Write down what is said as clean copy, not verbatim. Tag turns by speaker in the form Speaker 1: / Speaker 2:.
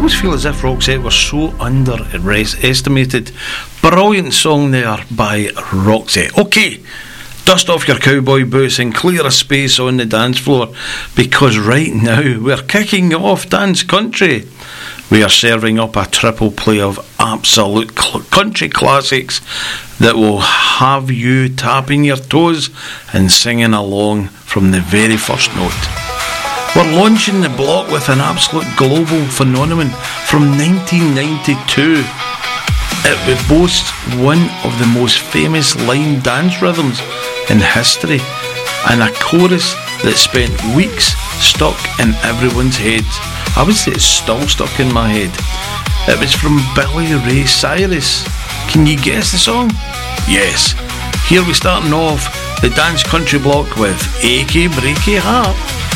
Speaker 1: always feel as if Roxette were so underestimated. Brilliant song there by Roxette. Okay, dust off your cowboy boots and clear a space on the dance floor, because right now we're kicking off Dance Country. We are serving up a triple play of absolute country classics that will have you tapping your toes and singing along from the very first note. We're launching the block with an absolute global phenomenon from 1992. It boasts one of the most famous line dance rhythms in history, and a chorus that spent weeks stuck in everyone's heads. I would say it's still stuck in my head. It was from Billy Ray Cyrus. Can you guess the song? Yes. Here we starting off the Dance Country block with Achy Breaky Heart.